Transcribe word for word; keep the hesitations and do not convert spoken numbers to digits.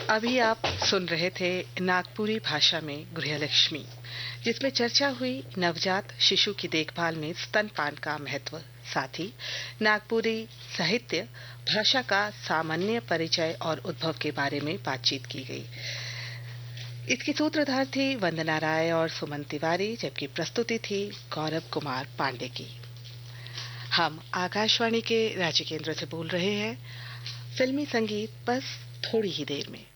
अभी आप सुन रहे थे नागपुरी भाषा में गृहलक्ष्मी, जिसमें चर्चा हुई नवजात शिशु की देखभाल में स्तनपान का महत्व, साथ ही नागपुरी साहित्य भाषा का सामान्य परिचय और उद्भव के बारे में बातचीत की गई। इसकी सूत्रधार थी वंदना राय और सुमन तिवारी, जबकि प्रस्तुति थी गौरव कुमार पांडे की। हम आकाशवाणी के रांची केंद्र से बोल रहे हैं। फिल्मी संगीत बस थोड़ी ही देर में।